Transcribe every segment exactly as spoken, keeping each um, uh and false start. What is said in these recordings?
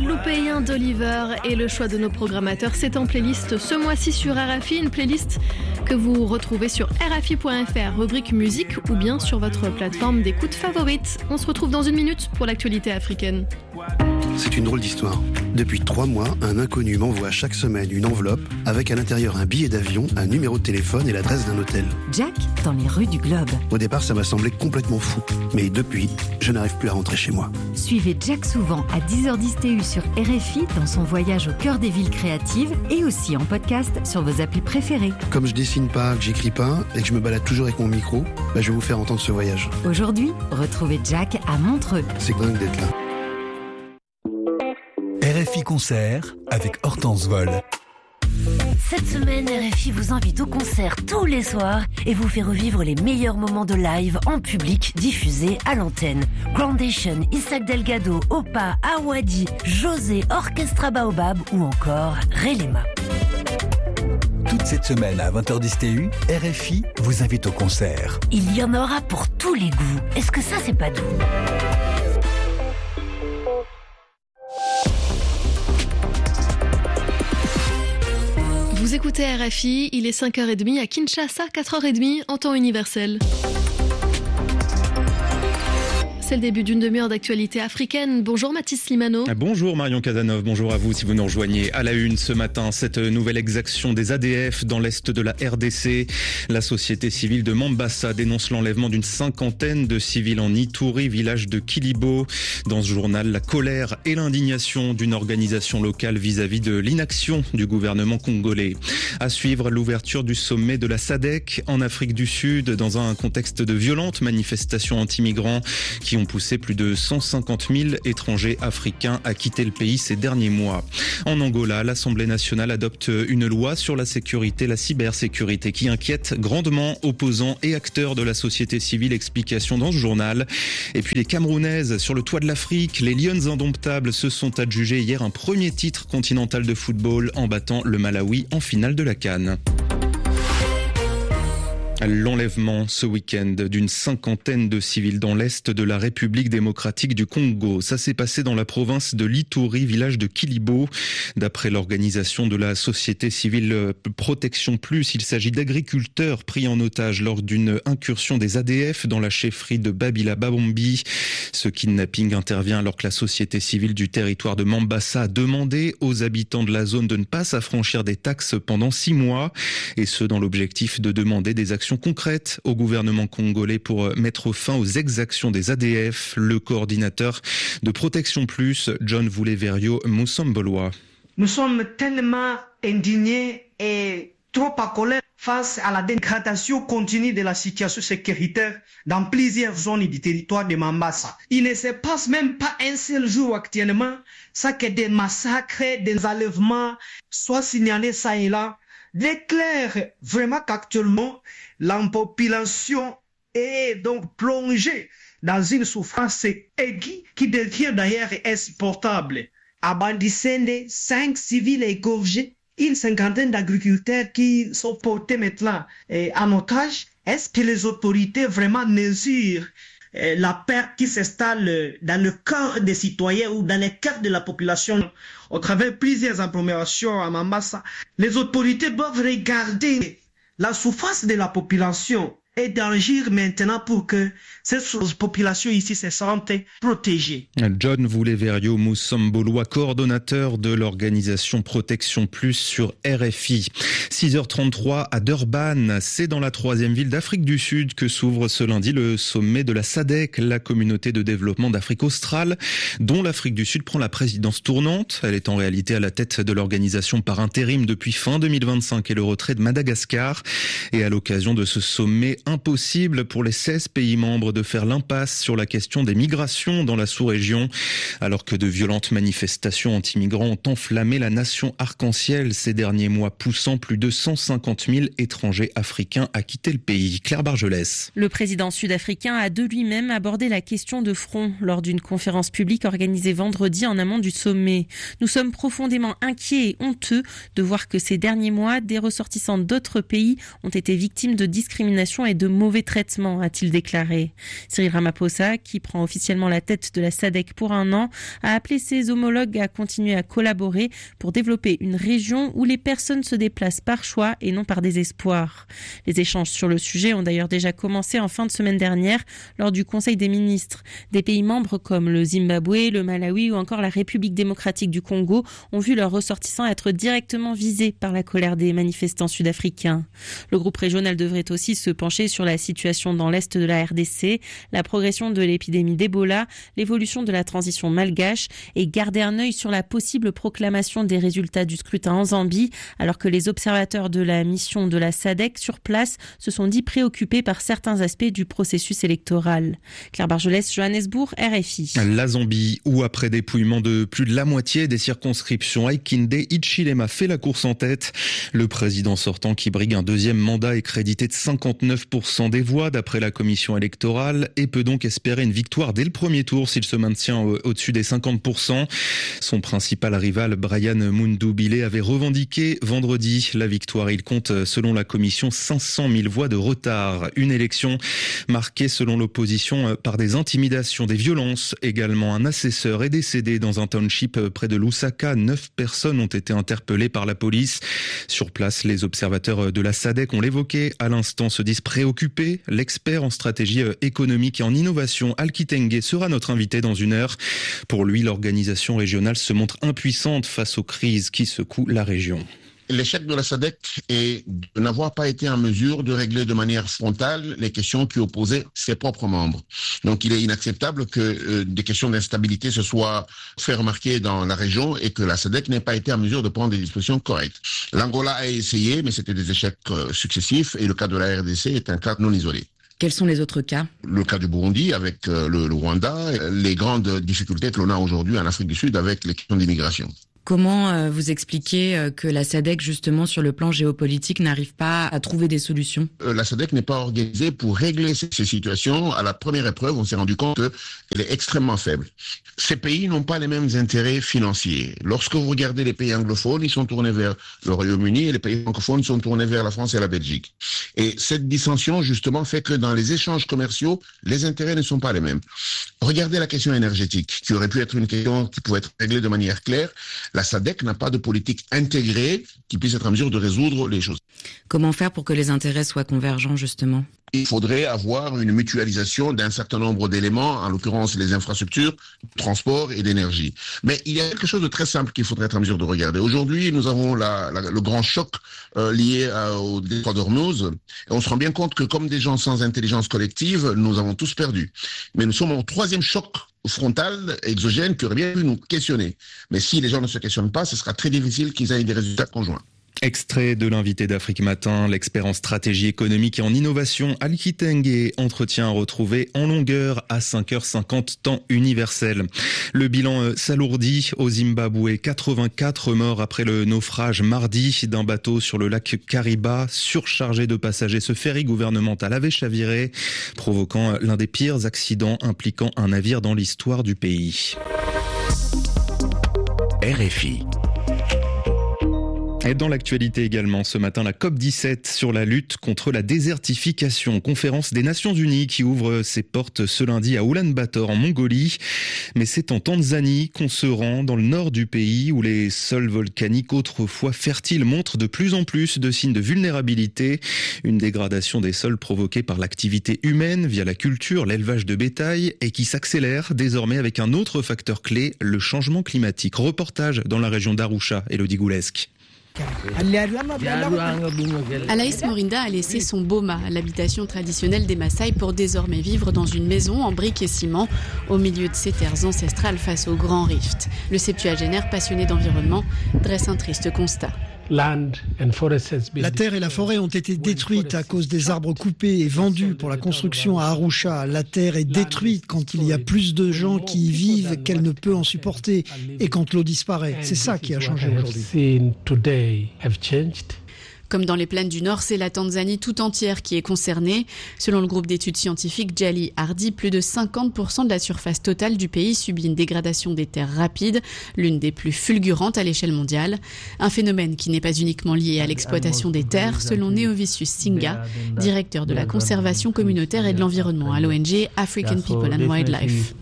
Guadeloupéen d'Oliver et le choix de nos programmateurs, c'est en playlist ce mois-ci sur R F I, une playlist que vous retrouvez sur R F I point F R, rubrique musique ou bien sur votre plateforme d'écoute favorite. On se retrouve dans une minute pour l'actualité africaine. C'est une drôle d'histoire. Depuis trois mois, un inconnu m'envoie chaque semaine une enveloppe avec à l'intérieur un billet d'avion, un numéro de téléphone et l'adresse d'un hôtel. Jack, dans les rues du Globe. Au départ, ça m'a semblé complètement fou. Mais depuis, je n'arrive plus à rentrer chez moi. Suivez Jack souvent à dix heures dix T U sur R F I dans son voyage au cœur des villes créatives et aussi en podcast sur vos applis préférées. Comme je dessine pas, que j'écris pas et que je me balade toujours avec mon micro, bah je vais vous faire entendre ce voyage. Aujourd'hui, retrouvez Jack à Montreux. C'est dingue d'être là. R F I Concert avec Hortense Vol. Cette semaine, R F I vous invite au concert tous les soirs et vous fait revivre les meilleurs moments de live en public diffusés à l'antenne. Groundation, Isaac Delgado, Opa, Awadi, José, Orchestra Baobab ou encore Relema. Toute cette semaine à vingt heures dix T U, R F I vous invite au concert. Il y en aura pour tous les goûts. Est-ce que ça, c'est pas doux ? Vous écoutez R F I, il est cinq heures trente à Kinshasa, quatre heures trente en temps universel. C'est le début d'une demi-heure d'actualité africaine. Bonjour Mathis Limano. Bonjour Marion Casanov, bonjour à vous si vous nous rejoignez. À la une ce matin, cette nouvelle exaction des A D F dans l'est de la R D C. La société civile de Mambasa dénonce l'enlèvement d'une cinquantaine de civils en Ituri, village de Kilibo. Dans ce journal, la colère et l'indignation d'une organisation locale vis-à-vis de l'inaction du gouvernement congolais. À suivre, l'ouverture du sommet de la S A D C en Afrique du Sud dans un contexte de violentes manifestations anti-migrants qui ont poussé plus de cent cinquante mille étrangers africains à quitter le pays ces derniers mois. En Angola, l'Assemblée nationale adopte une loi sur la sécurité, la cybersécurité qui inquiète grandement opposants et acteurs de la société civile. Explication dans ce journal. Et puis les Camerounaises sur le toit de l'Afrique, les Lions indomptables se sont adjugés hier un premier titre continental de football en battant le Malawi en finale de la CAN. L'enlèvement ce week-end d'une cinquantaine de civils dans l'est de la République démocratique du Congo. Ça s'est passé dans la province de l'Ituri, village de Kilibo. D'après l'organisation de la société civile Protection Plus, il s'agit d'agriculteurs pris en otage lors d'une incursion des A D F dans la chefferie de Babila Babombi. Ce kidnapping intervient alors que la société civile du territoire de Mambasa a demandé aux habitants de la zone de ne pas s'affranchir des taxes pendant six mois. Et ce, dans l'objectif de demander des actions concrètes au gouvernement congolais pour mettre fin aux exactions des A D F. Le coordinateur de Protection Plus, John Vouleverio Moussamboloa. Nous sommes tellement indignés et trop en colère face à la dégradation continue de la situation sécuritaire dans plusieurs zones du territoire de Mambasa. Il ne se passe même pas un seul jour actuellement sans que des massacres, des enlèvements soient signalés ça et là. Déclare vraiment qu'actuellement, la population est donc plongée dans une souffrance aiguë qui devient d'ailleurs insupportable. À Bandisende, cinq civils égorgés, une cinquantaine d'agriculteurs qui sont portés maintenant en otage. Est-ce que les autorités vraiment mesurent la peur qui s'installe dans le cœur des citoyens ou dans le cœur de la population au travers plusieurs agglomérations à Mambasa? Les autorités doivent regarder la souffrance de la population et d'agir maintenant pour que cette population ici se sente protégée. John Vouleverio Moussamboloa, coordonnateur de l'organisation Protection Plus sur R F I. six heures trente-trois à Durban, c'est dans la troisième ville d'Afrique du Sud que s'ouvre ce lundi le sommet de la S A D C, la communauté de développement d'Afrique australe, dont l'Afrique du Sud prend la présidence tournante. Elle est en réalité à la tête de l'organisation par intérim depuis fin deux mille vingt-cinq et le retrait de Madagascar. Et à l'occasion de ce sommet, impossible pour les seize pays membres de faire l'impasse sur la question des migrations dans la sous-région, alors que de violentes manifestations anti-migrants ont enflammé la nation arc-en-ciel ces derniers mois, poussant plus de cent cinquante mille étrangers africains à quitter le pays. Claire Bargelès. Le président sud-africain a de lui-même abordé la question de front lors d'une conférence publique organisée vendredi en amont du sommet. Nous sommes profondément inquiets et honteux de voir que ces derniers mois, des ressortissants d'autres pays ont été victimes de discrimination et et de mauvais traitements, a-t-il déclaré. Cyril Ramaphosa, qui prend officiellement la tête de la SADC pour un an, a appelé ses homologues à continuer à collaborer pour développer une région où les personnes se déplacent par choix et non par désespoir. Les échanges sur le sujet ont d'ailleurs déjà commencé en fin de semaine dernière lors du Conseil des ministres. Des pays membres comme le Zimbabwe, le Malawi ou encore la République démocratique du Congo ont vu leurs ressortissants être directement visés par la colère des manifestants sud-africains. Le groupe régional devrait aussi se pencher sur la situation dans l'est de la R D C, la progression de l'épidémie d'Ebola, l'évolution de la transition malgache et garder un œil sur la possible proclamation des résultats du scrutin en Zambie, alors que les observateurs de la mission de la SADC sur place se sont dit préoccupés par certains aspects du processus électoral. Claire Bargelès, Johannesburg, R F I. La Zambie, où après dépouillement de plus de la moitié des circonscriptions, Hakainde Hichilema fait la course en tête. Le président sortant, qui brigue un deuxième mandat, est crédité de cinquante-neuf pour cent des voix d'après la commission électorale et peut donc espérer une victoire dès le premier tour s'il se maintient au-dessus des cinquante pour cent. Son principal rival, Brian Mundubile, avait revendiqué vendredi la victoire. Il compte, selon la commission, cinq cent mille voix de retard. Une élection marquée, selon l'opposition, par des intimidations, des violences également. Un assesseur est décédé dans un township près de Lusaka. Neuf personnes ont été interpellées par la police. Sur place, les observateurs de la SADC, on l'évoquait à l'instant, se disent préoccupés. L'expert en stratégie économique et en innovation, Hakainde, sera notre invité dans une heure. Pour lui, l'organisation régionale se montre impuissante face aux crises qui secouent la région. L'échec de la SADC est de n'avoir pas été en mesure de régler de manière frontale les questions qui opposaient ses propres membres. Donc il est inacceptable que euh, des questions d'instabilité se soient fait remarquer dans la région et que la SADC n'ait pas été en mesure de prendre des dispositions correctes. L'Angola a essayé, mais c'était des échecs euh, successifs et le cas de la R D C est un cas non isolé. Quels sont les autres cas ? Le cas du Burundi avec euh, le, le Rwanda, les grandes difficultés que l'on a aujourd'hui en Afrique du Sud avec les questions d'immigration. Comment euh, vous expliquez euh, que la SADC, justement, sur le plan géopolitique, n'arrive pas à trouver des solutions ? euh, La SADC n'est pas organisée pour régler ces, ces situations. À la première épreuve, on s'est rendu compte qu'elle est extrêmement faible. Ces pays n'ont pas les mêmes intérêts financiers. Lorsque vous regardez les pays anglophones, ils sont tournés vers le Royaume-Uni et les pays francophones sont tournés vers la France et la Belgique. Et cette dissension, justement, fait que dans les échanges commerciaux, les intérêts ne sont pas les mêmes. Regardez la question énergétique, qui aurait pu être une question qui pouvait être réglée de manière claire. La SADC n'a pas de politique intégrée qui puisse être en mesure de résoudre les choses. Comment faire pour que les intérêts soient convergents, justement ? Il faudrait avoir une mutualisation d'un certain nombre d'éléments, en l'occurrence les infrastructures, transport et d'énergie. Mais il y a quelque chose de très simple qu'il faudrait être en mesure de regarder. Aujourd'hui, nous avons la, la, le grand choc euh, lié à, au détroit d'Ormuz. Et on se rend bien compte que comme des gens sans intelligence collective, nous avons tous perdu. Mais nous sommes au troisième choc frontal, exogène, qui aurait bien pu nous questionner. Mais si les gens ne se questionnent pas, ce sera très difficile qu'ils aient des résultats conjoints. Extrait de l'invité d'Afrique Matin, l'expert en stratégie économique et en innovation, Hakainde, entretien à retrouver en longueur à cinq heures cinquante temps universel. Le bilan s'alourdit au Zimbabwe, quatre-vingt-quatre morts après le naufrage mardi d'un bateau sur le lac Kariba, surchargé de passagers. Ce ferry gouvernemental avait chaviré, provoquant l'un des pires accidents impliquant un navire dans l'histoire du pays. R F I. Et dans l'actualité également, ce matin, la COP dix-sept sur la lutte contre la désertification. Conférence des Nations Unies qui ouvre ses portes ce lundi à Oulan-Bator en Mongolie. Mais c'est en Tanzanie qu'on se rend, dans le nord du pays, où les sols volcaniques autrefois fertiles montrent de plus en plus de signes de vulnérabilité. Une dégradation des sols provoquée par l'activité humaine via la culture, l'élevage de bétail et qui s'accélère désormais avec un autre facteur clé, le changement climatique. Reportage dans la région d'Arusha, Elodie Goulesque. Alaïs Morinda a laissé son boma, l'habitation traditionnelle des Maasai, pour désormais vivre dans une maison en briques et ciment, au milieu de ses terres ancestrales face au grand rift. Le septuagénaire passionné d'environnement dresse un triste constat. La terre et la forêt ont été détruites à cause des arbres coupés et vendus pour la construction à Arusha. La terre est détruite quand il y a plus de gens qui y vivent qu'elle ne peut en supporter et quand l'eau disparaît. C'est ça qui a changé aujourd'hui. Comme dans les plaines du Nord, c'est la Tanzanie tout entière qui est concernée. Selon le groupe d'études scientifiques Jali Hardy, plus de cinquante pour cent de la surface totale du pays subit une dégradation des terres rapide, l'une des plus fulgurantes à l'échelle mondiale. Un phénomène qui n'est pas uniquement lié à l'exploitation des terres, selon Neovicius Singa, directeur de la conservation communautaire et de l'environnement à l'O N G African People and Wildlife.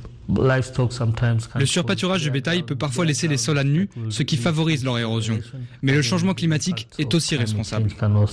Le surpâturage du bétail peut parfois laisser les sols à nu, ce qui favorise leur érosion. Mais le changement climatique est aussi responsable.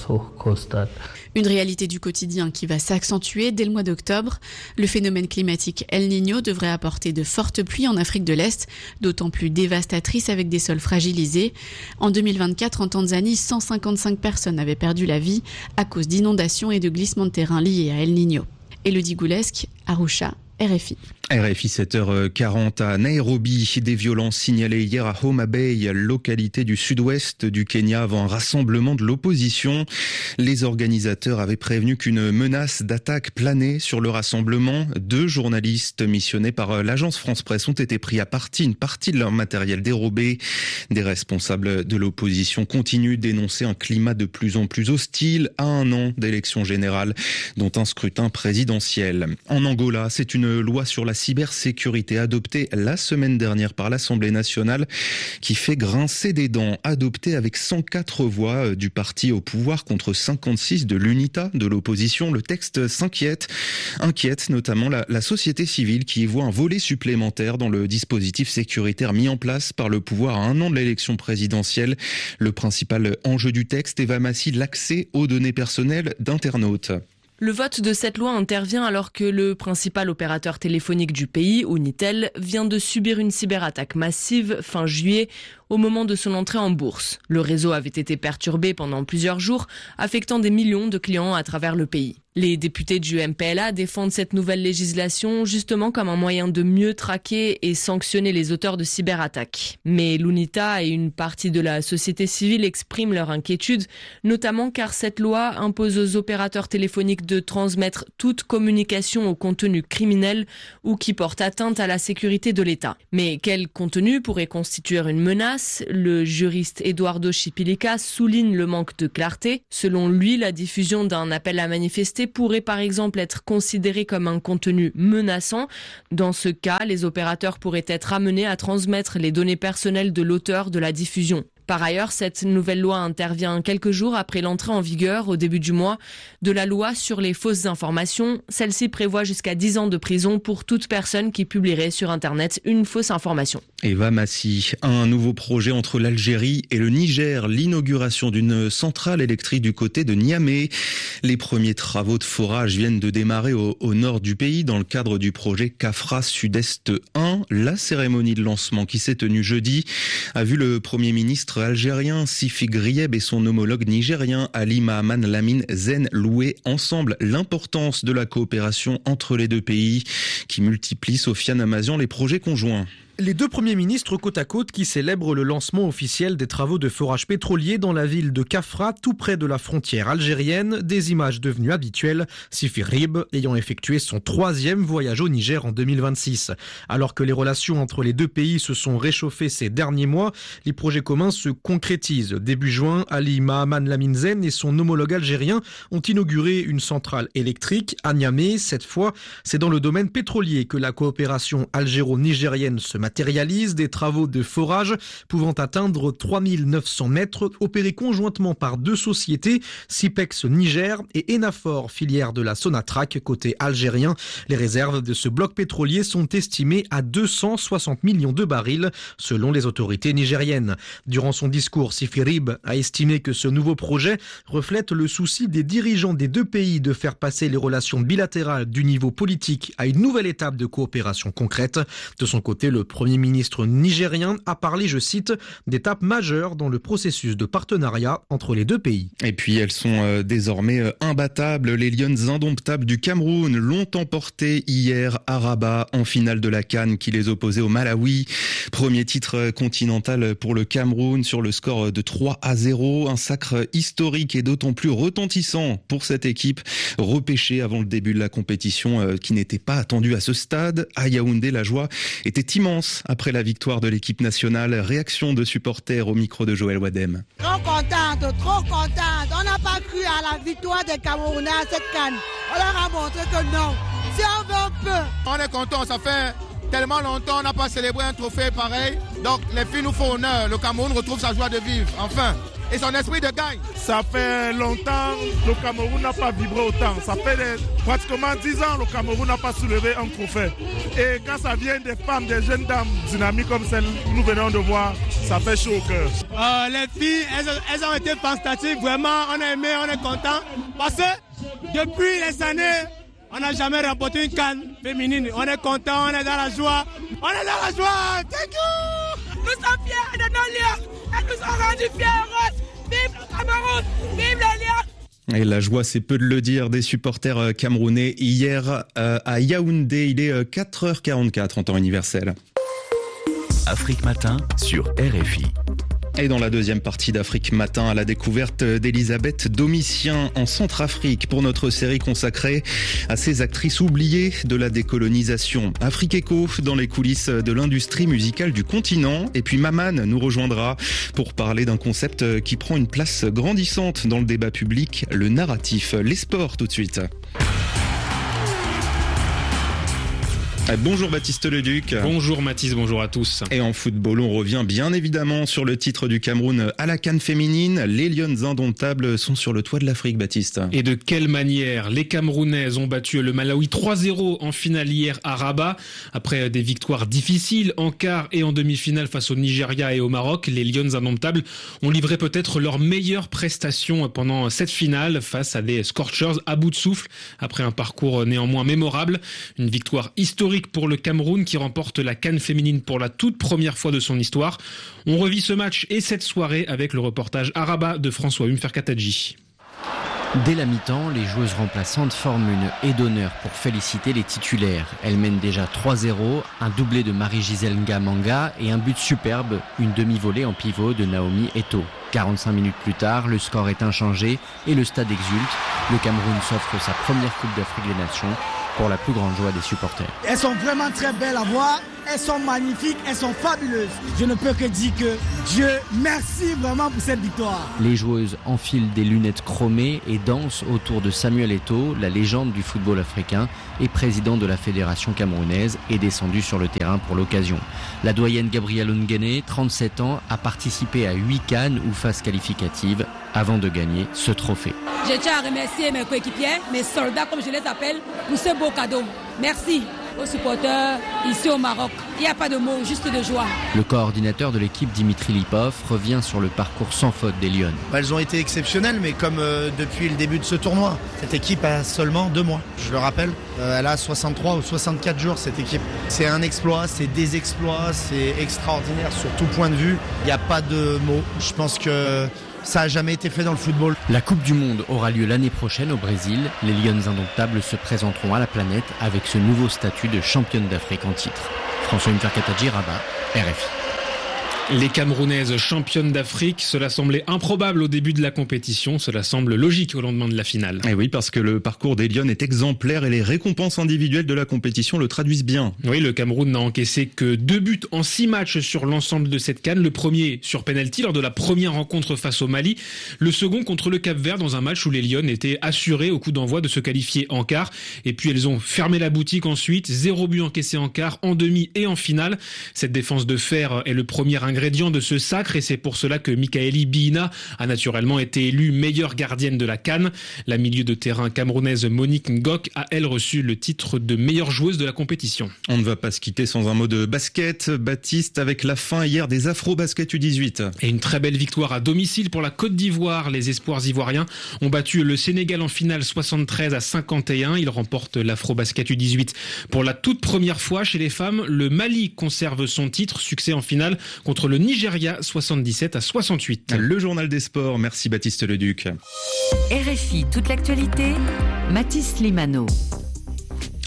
Une réalité du quotidien qui va s'accentuer dès le mois d'octobre. Le phénomène climatique El Niño devrait apporter de fortes pluies en Afrique de l'Est, d'autant plus dévastatrices avec des sols fragilisés. En deux mille vingt-quatre, en Tanzanie, cent cinquante-cinq personnes avaient perdu la vie à cause d'inondations et de glissements de terrain liés à El Niño. Élodie Goulesque, Arusha, R F I. R F I sept heures quarante à Nairobi. Des violences signalées hier à Homa Bay, localité du sud-ouest du Kenya, avant un rassemblement de l'opposition. Les organisateurs avaient prévenu qu'une menace d'attaque planait sur le rassemblement. Deux journalistes missionnés par l'agence France Presse ont été pris à partie, une partie de leur matériel dérobé. Des responsables de l'opposition continuent d'énoncer un climat de plus en plus hostile à un an d'élections générales, dont un scrutin présidentiel. En Angola, c'est une loi sur la cybersécurité adoptée la semaine dernière par l'Assemblée nationale qui fait grincer des dents, adoptée avec cent quatre voix du parti au pouvoir contre cinquante-six de l'UNITA de l'opposition. Le texte s'inquiète, inquiète notamment la, la société civile qui y voit un volet supplémentaire dans le dispositif sécuritaire mis en place par le pouvoir à un an de l'élection présidentielle. Le principal enjeu du texte évamassie l'accès aux données personnelles d'internautes. Le vote de cette loi intervient alors que le principal opérateur téléphonique du pays, Unitel, vient de subir une cyberattaque massive fin juillet au moment de son entrée en bourse. Le réseau avait été perturbé pendant plusieurs jours, affectant des millions de clients à travers le pays. Les députés du M P L A défendent cette nouvelle législation justement comme un moyen de mieux traquer et sanctionner les auteurs de cyberattaques. Mais l'UNITA et une partie de la société civile expriment leur inquiétude, notamment car cette loi impose aux opérateurs téléphoniques de transmettre toute communication au contenu criminel ou qui porte atteinte à la sécurité de l'État. Mais quel contenu pourrait constituer une menace ? Le juriste Eduardo Chipilika souligne le manque de clarté. Selon lui, la diffusion d'un appel à manifester pourrait par exemple être considérée comme un contenu menaçant. Dans ce cas, les opérateurs pourraient être amenés à transmettre les données personnelles de l'auteur de la diffusion. Par ailleurs, cette nouvelle loi intervient quelques jours après l'entrée en vigueur, au début du mois, de la loi sur les fausses informations. Celle-ci prévoit jusqu'à dix ans de prison pour toute personne qui publierait sur Internet une fausse information. Eva Massi, un nouveau projet entre l'Algérie et le Niger, l'inauguration d'une centrale électrique du côté de Niamey. Les premiers travaux de forage viennent de démarrer au, au nord du pays dans le cadre du projet Kafra Sud-Est un. La cérémonie de lancement qui s'est tenue jeudi a vu le Premier ministre algérien Sifi Grieb et son homologue nigérien Ali Mahaman Lamine Zen louer ensemble l'importance de la coopération entre les deux pays qui multiplient, Sofiane Amazian, les projets conjoints. Les deux premiers ministres côte à côte qui célèbrent le lancement officiel des travaux de forage pétrolier dans la ville de Kafra, tout près de la frontière algérienne, des images devenues habituelles, Sifi Rib ayant effectué son troisième voyage au Niger en deux mille vingt-six. Alors que les relations entre les deux pays se sont réchauffées ces derniers mois, les projets communs se concrétisent. Début juin, Ali Mahaman Lamine Zen et son homologue algérien ont inauguré une centrale électrique à Niamey. Cette fois, c'est dans le domaine pétrolier que la coopération algéro-nigérienne se matérialise, des travaux de forage pouvant atteindre trois mille neuf cents mètres, opérés conjointement par deux sociétés, Sipex Niger et Enafor, filière de la Sonatrach côté algérien. Les réserves de ce bloc pétrolier sont estimées à deux cent soixante millions de barils, selon les autorités nigériennes. Durant son discours, Sifi Rib a estimé que ce nouveau projet reflète le souci des dirigeants des deux pays de faire passer les relations bilatérales du niveau politique à une nouvelle étape de coopération concrète. De son côté, le Premier ministre nigérien a parlé, je cite, d'étapes majeures dans le processus de partenariat entre les deux pays. Et puis elles sont euh, désormais euh, imbattables. Les Lions indomptables du Cameroun l'ont emporté hier à Rabat en finale de la CAN qui les opposait au Malawi. Premier titre continental pour le Cameroun sur le score de trois à zéro. Un sacre historique et d'autant plus retentissant pour cette équipe repêchée avant le début de la compétition euh, qui n'était pas attendue à ce stade. À Yaoundé, la joie était immense après la victoire de l'équipe nationale. Réaction de supporters au micro de Joël Wadem. Trop content, contente, trop contente. On n'a pas cru à la victoire des Camerounais à cette CAN. On leur a montré que non, si on veut, on peut. On est content, ça fait tellement longtemps on n'a pas célébré un trophée pareil. Donc les filles nous font honneur. Le Cameroun retrouve sa joie de vivre, enfin. Et son esprit de gagne. Ça fait longtemps le Cameroun n'a pas vibré autant. Ça fait des, pratiquement dix ans le Cameroun n'a pas soulevé un trophée. Et quand ça vient des femmes, des jeunes dames dynamiques comme celle que nous venons de voir, ça fait chaud au cœur. Euh, les filles, elles, elles ont été fantastiques. Vraiment, on a aimé, on est content. Parce que depuis les années, on n'a jamais remporté une CAN féminine. On est content, on est dans la joie. On est dans la joie. Thank you. Nous sommes fiers de nos lions. Elles nous ont rendus fiers. Vive le Cameroun. Vive les lions. Et la joie, c'est peu de le dire, des supporters camerounais hier euh, à Yaoundé. Il est quatre heures quarante-quatre en temps universel. Afrique Matin sur R F I. Et dans la deuxième partie d'Afrique Matin, à la découverte d'Elisabeth Domitien en Centrafrique pour notre série consacrée à ces actrices oubliées de la décolonisation. Afrique Echo dans les coulisses de l'industrie musicale du continent. Et puis Maman nous rejoindra pour parler d'un concept qui prend une place grandissante dans le débat public, le narratif. Les sports tout de suite. Bonjour Baptiste Leduc. Bonjour Mathis, bonjour à tous. Et en football, on revient bien évidemment sur le titre du Cameroun à la CAN féminine. Les Lionnes indomptables sont sur le toit de l'Afrique, Baptiste. Et de quelle manière? Les Camerounaises ont battu le Malawi trois zéro en finale hier à Rabat. Après des victoires difficiles en quart et en demi-finale face au Nigeria et au Maroc, les Lionnes indomptables ont livré peut-être leur meilleure prestation pendant cette finale face à des Scorchers à bout de souffle après un parcours néanmoins mémorable. Une victoire historique pour le Cameroun qui remporte la CAN féminine pour la toute première fois de son histoire. On revit ce match et cette soirée avec le reportage à Rabat de François Umferkatadji. Dès la mi-temps, les joueuses remplaçantes forment une haie d'honneur pour féliciter les titulaires. Elles mènent déjà trois zéro, un doublé de Marie-Gisèle Ngamanga et un but superbe, une demi-volée en pivot de Naomi Eto'o. quarante-cinq minutes plus tard, le score est inchangé et le stade exulte. Le Cameroun s'offre sa première Coupe d'Afrique des Nations pour la plus grande joie des supporters. Elles sont vraiment très belles à voir, elles sont magnifiques, elles sont fabuleuses. Je ne peux que dire que Dieu merci vraiment pour cette victoire. Les joueuses enfilent des lunettes chromées et dansent autour de Samuel Eto'o, la légende du football africain et président de la fédération camerounaise, est descendu sur le terrain pour l'occasion. La doyenne Gabrielle Ongene, trente-sept ans, a participé à huit CAN ou phases qualificatives avant de gagner ce trophée. Je tiens à remercier mes coéquipiers, mes soldats comme je les appelle, pour ce beau cadeau. Merci aux supporters ici au Maroc. Il n'y a pas de mots, juste de joie. Le coordinateur de l'équipe Dimitri Lipov revient sur le parcours sans faute des Lionnes. Elles ont été exceptionnelles, mais comme euh, depuis le début de ce tournoi. Cette équipe a seulement deux mois, je le rappelle. Euh, elle a soixante-trois ou soixante-quatre jours, cette équipe. C'est un exploit, c'est des exploits, c'est extraordinaire sur tout point de vue. Il n'y a pas de mots. Je pense que ça n'a jamais été fait dans le football. La Coupe du Monde aura lieu l'année prochaine au Brésil. Les Lionnes indomptables se présenteront à la planète avec ce nouveau statut de championne d'Afrique en titre. François Umferkatadji, Rabat, R F I. Les Camerounaises championnes d'Afrique, cela semblait improbable au début de la compétition, cela semble logique au lendemain de la finale. Et oui, parce que le parcours des Lionnes est exemplaire et les récompenses individuelles de la compétition le traduisent bien. Oui, le Cameroun n'a encaissé que deux buts en six matchs sur l'ensemble de cette CAN. Le premier sur penalty lors de la première rencontre face au Mali, le second contre le Cap-Vert dans un match où les Lionnes étaient assurées au coup d'envoi de se qualifier en quart. Et puis elles ont fermé la boutique ensuite, zéro but encaissé en quart, en demi et en finale. Cette défense de fer est le premier ingrédient de ce sacre et c'est pour cela que Mikaeli Biina a naturellement été élue meilleure gardienne de la CAN. La milieu de terrain camerounaise Monique Ngok a elle reçu le titre de meilleure joueuse de la compétition. On ne va pas se quitter sans un mot de basket, Baptiste, avec la fin hier des Afro-Basket U dix-huit. Et une très belle victoire à domicile pour la Côte d'Ivoire. Les espoirs ivoiriens ont battu le Sénégal en finale soixante-treize à cinquante et un. Ils remportent l'Afro-Basket U dix-huit pour la toute première fois chez les femmes. Le Mali conserve son titre, succès en finale contre le Nigeria soixante-dix-sept à soixante-huit. Le journal des sports, merci Baptiste Leduc. R F I, toute l'actualité, Mathis Limano.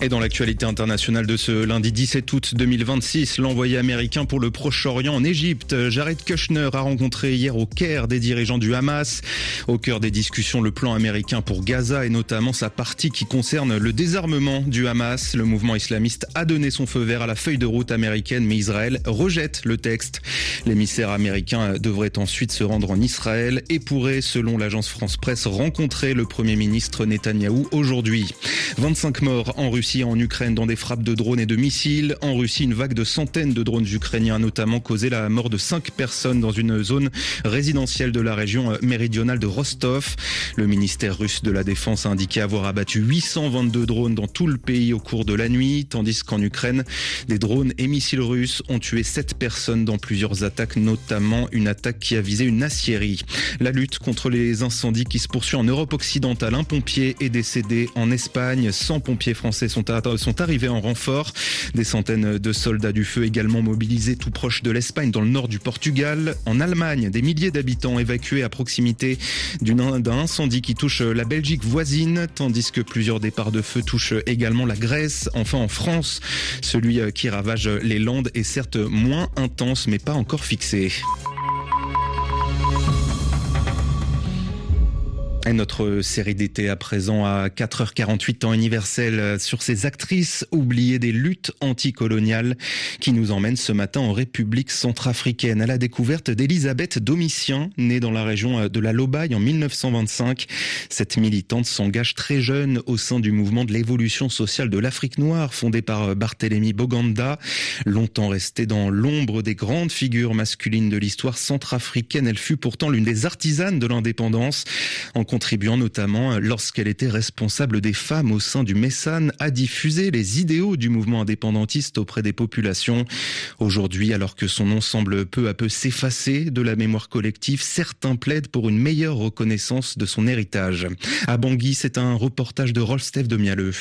Et dans l'actualité internationale de ce lundi dix-sept août deux mille vingt-six, l'envoyé américain pour le Proche-Orient en Égypte, Jared Kushner, a rencontré hier au Caire des dirigeants du Hamas. Au cœur des discussions, le plan américain pour Gaza et notamment sa partie qui concerne le désarmement du Hamas. Le mouvement islamiste a donné son feu vert à la feuille de route américaine, mais Israël rejette le texte. L'émissaire américain devrait ensuite se rendre en Israël et pourrait, selon l'agence France-Presse, rencontrer le Premier ministre Netanyahou aujourd'hui. vingt-cinq morts en Russie et en Ukraine dans des frappes de drones et de missiles. En Russie, une vague de centaines de drones ukrainiens a notamment causé la mort de cinq personnes dans une zone résidentielle de la région méridionale de Rostov. Le ministère russe de la Défense a indiqué avoir abattu huit cent vingt-deux drones dans tout le pays au cours de la nuit, tandis qu'en Ukraine, des drones et missiles russes ont tué sept personnes dans plusieurs attaques, notamment une attaque qui a visé une aciérie. La lutte contre les incendies qui se poursuit en Europe occidentale. Un pompier est décédé en Espagne. cent pompiers français sont sont arrivés en renfort. Des centaines de soldats du feu également mobilisés tout proche de l'Espagne, dans le nord du Portugal. En Allemagne, des milliers d'habitants évacués à proximité d'une, d'un incendie qui touche la Belgique voisine, tandis que plusieurs départs de feu touchent également la Grèce. Enfin, en France, celui qui ravage les Landes est certes moins intense, mais pas encore fixé. Et notre série d'été à présent à quatre heures quarante-huit temps universel sur ces actrices oubliées des luttes anticoloniales qui nous emmène ce matin en République centrafricaine à la découverte d'Elisabeth Domitien, née dans la région de la Lobaye en mille neuf cent vingt-cinq. Cette militante s'engage très jeune au sein du mouvement de l'évolution sociale de l'Afrique noire fondé par Barthélemy Boganda. Longtemps restée dans l'ombre des grandes figures masculines de l'histoire centrafricaine, elle fut pourtant l'une des artisanes de l'indépendance, en contribuant notamment, lorsqu'elle était responsable des femmes au sein du Messane, à diffuser les idéaux du mouvement indépendantiste auprès des populations. Aujourd'hui, alors que son nom semble peu à peu s'effacer de la mémoire collective, certains plaident pour une meilleure reconnaissance de son héritage. À Bangui, c'est un reportage de Rolf-Steve de Mialeux.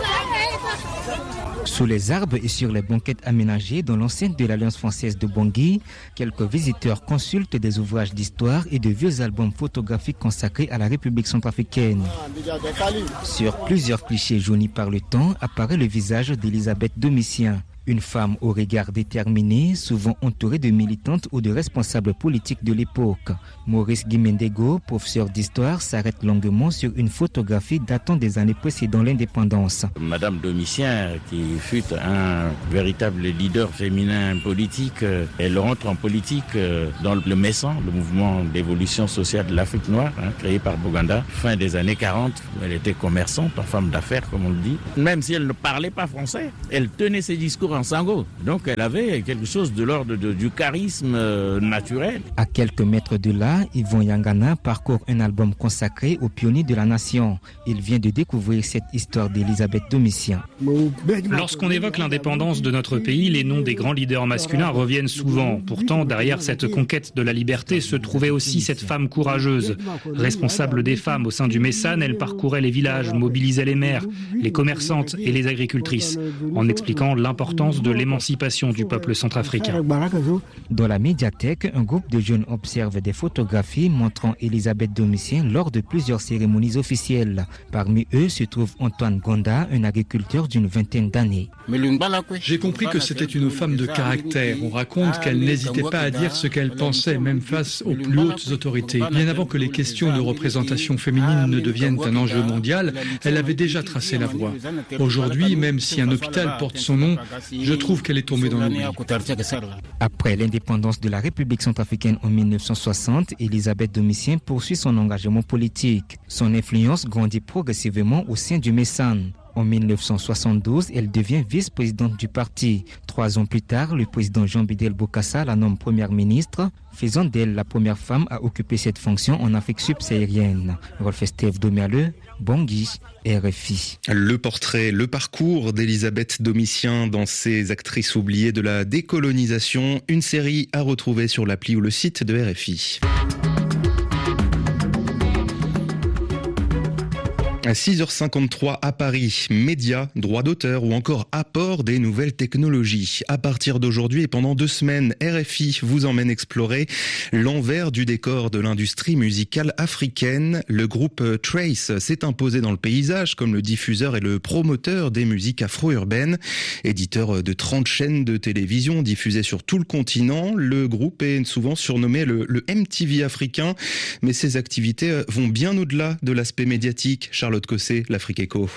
Sous les arbres et sur les banquettes aménagées dans l'enceinte de l'Alliance française de Bangui, quelques visiteurs consultent des ouvrages d'histoire et de vieux albums photographiques consacrés à la République centrafricaine. Sur plusieurs clichés jaunis par le temps apparaît le visage d'Elisabeth Domitien. Une femme au regard déterminé, souvent entourée de militantes ou de responsables politiques de l'époque. Maurice Guimendego, professeur d'histoire, s'arrête longuement sur une photographie datant des années précédant l'indépendance. Madame Domitien, qui fut un véritable leader féminin politique, elle rentre en politique dans le Messan, le mouvement d'évolution sociale de l'Afrique noire, hein, créé par Boganda, fin des années quarante. Elle était commerçante, femme d'affaires, comme on le dit. Même si elle ne parlait pas français, elle tenait ses discours en sango. Donc elle avait quelque chose de l'ordre de, du charisme euh, naturel. À quelques mètres de là, Yvon Yangana parcourt un album consacré aux pionniers de la nation. Il vient de découvrir cette histoire d'Elisabeth Domitien. Lorsqu'on évoque l'indépendance de notre pays, les noms des grands leaders masculins reviennent souvent. Pourtant, derrière cette conquête de la liberté se trouvait aussi cette femme courageuse. Responsable des femmes au sein du Messane, elle parcourait les villages, mobilisait les mères, les commerçantes et les agricultrices, en expliquant l'importance de l'émancipation du peuple centrafricain. Dans la médiathèque, un groupe de jeunes observe des photographies montrant Elisabeth Domitien lors de plusieurs cérémonies officielles. Parmi eux se trouve Antoine Gonda, un agriculteur d'une vingtaine d'années. J'ai compris que c'était une femme de caractère. On raconte qu'elle n'hésitait pas à dire ce qu'elle pensait, même face aux plus hautes autorités. Bien avant que les questions de représentation féminine ne deviennent un enjeu mondial, elle avait déjà tracé la voie. Aujourd'hui, même si un hôpital porte son nom, je trouve qu'elle est tombée dans l'oubli. Après l'indépendance de la République centrafricaine en mille neuf cent soixante, Elisabeth Domitien poursuit son engagement politique. Son influence grandit progressivement au sein du Messane. En mille neuf cent soixante-douze, elle devient vice-présidente du parti. Trois ans plus tard, le président Jean-Bidel Bokassa la nomme première ministre, faisant d'elle la première femme à occuper cette fonction en Afrique subsaharienne. Rolf-Steve de Mialeux, Bangui, R F I. Le portrait, le parcours d'Elisabeth Domitien dans ces actrices oubliées de la décolonisation, une série à retrouver sur l'appli ou le site de R F I. À six heures cinquante-trois à Paris, médias, droits d'auteur ou encore apport des nouvelles technologies. À partir d'aujourd'hui et pendant deux semaines, R F I vous emmène explorer l'envers du décor de l'industrie musicale africaine. Le groupe Trace s'est imposé dans le paysage comme le diffuseur et le promoteur des musiques afro-urbaines. Éditeur de trente chaînes de télévision diffusées sur tout le continent, le groupe est souvent surnommé le, le M T V africain. Mais ses activités vont bien au-delà de l'aspect médiatique. Charlotte Cosset, l'Afrique Éco.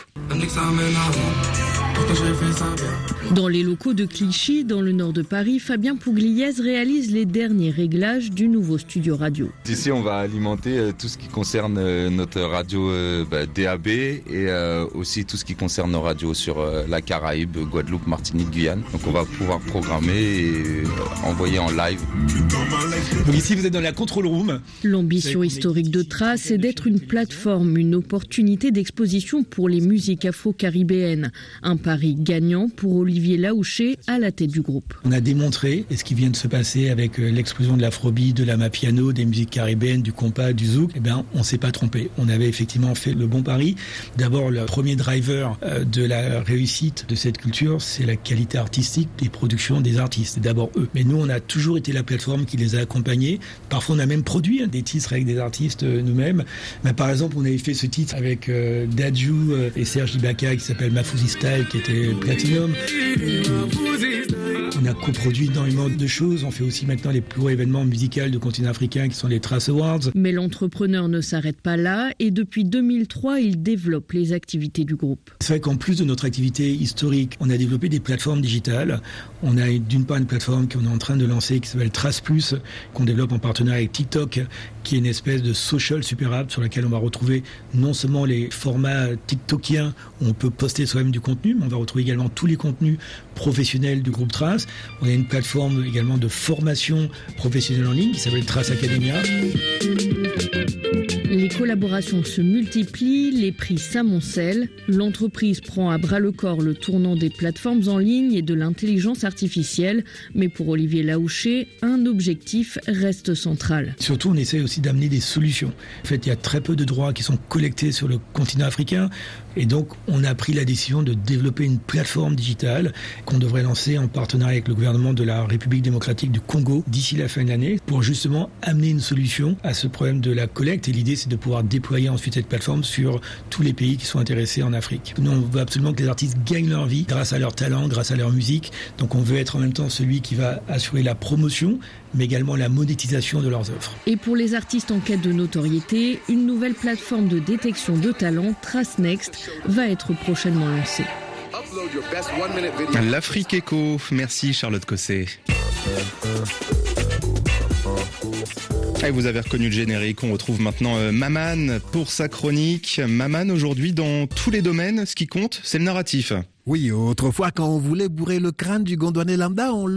Dans les locaux de Clichy, dans le nord de Paris, Fabien Pougliez réalise les derniers réglages du nouveau studio radio. Ici, on va alimenter euh, tout ce qui concerne euh, notre radio euh, bah, D A B et euh, aussi tout ce qui concerne nos radios sur euh, la Caraïbe, Guadeloupe, Martinique, Guyane. Donc on va pouvoir programmer et euh, envoyer en live. Donc ici, vous êtes dans la control room. L'ambition historique de Trace est d'être une plateforme, une opportunité d'exposition pour les musiques afro-caribéennes. Un pari gagnant pour Olivier Laouché à la tête du groupe. On a démontré, et ce qui vient de se passer avec l'explosion de l'afrobeat, de l'amapiano, des musiques caribéennes, du compas, du zouk, eh bien, on s'est pas trompé. On avait effectivement fait le bon pari. D'abord, le premier driver de la réussite de cette culture, c'est la qualité artistique des productions des artistes. C'est d'abord eux. Mais nous, on a toujours été la plateforme qui les a accompagnés. Parfois, on a même produit des titres avec des artistes nous-mêmes. Mais par exemple, on avait fait ce titre avec euh, Dadju euh, et Serge Ibaka qui s'appelle Mafouzi Style, qui était Platinum. On a coproduit énormément de choses. On fait aussi maintenant les plus gros événements musicaux de continent africain qui sont les Trace Awards. Mais l'entrepreneur ne s'arrête pas là et depuis deux mille trois, il développe les activités du groupe. C'est vrai qu'en plus de notre activité historique, on a développé des plateformes digitales. On a d'une part une plateforme qu'on est en train de lancer qui s'appelle Trace Plus, qu'on développe en partenariat avec TikTok, qui est une espèce de social super app sur laquelle on va retrouver non seulement les formats tiktokiens où on peut poster soi-même du contenu, mais on va retrouver également tous les contenus professionnels du groupe Trace. On a une plateforme également de formation professionnelle en ligne qui s'appelle Trace Academia. Les collaborations se multiplient, les prix s'amoncellent. L'entreprise prend à bras-le-corps le tournant des plateformes en ligne et de l'intelligence artificielle. Mais pour Olivier Laouché, un objectif reste central. Surtout, on essaie aussi d'amener des solutions. En fait, il y a très peu de droits qui sont collectés sur le continent africain. Et donc, on a pris la décision de développer une plateforme digitale qu'on devrait lancer en partenariat avec le gouvernement de la République démocratique du Congo d'ici la fin de l'année pour justement amener une solution à ce problème de la collecte. Et l'idée, c'est de pouvoir déployer ensuite cette plateforme sur tous les pays qui sont intéressés en Afrique. Nous, on veut absolument que les artistes gagnent leur vie grâce à leur talent, grâce à leur musique. Donc, on veut être en même temps celui qui va assurer la promotion, mais également la monétisation de leurs œuvres. Et pour les artistes en quête de notoriété, une nouvelle plateforme de détection de talent, Trace Next, va être prochainement lancée. L'Afrique Éco, merci Charlotte Cosset. Et vous avez reconnu le générique, on retrouve maintenant euh, Maman pour sa chronique. Maman, aujourd'hui, dans tous les domaines, ce qui compte, c'est le narratif. Oui, autrefois, quand on voulait bourrer le crâne du gondouanais lambda, on